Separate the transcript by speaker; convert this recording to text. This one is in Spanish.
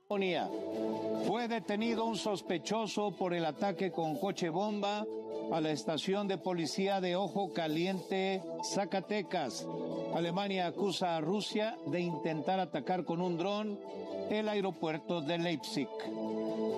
Speaker 1: Fue detenido un sospechoso por el ataque con coche bomba a la estación de policía de Ojo Caliente, Zacatecas. Alemania acusa a Rusia de intentar atacar con un dron el aeropuerto de Leipzig.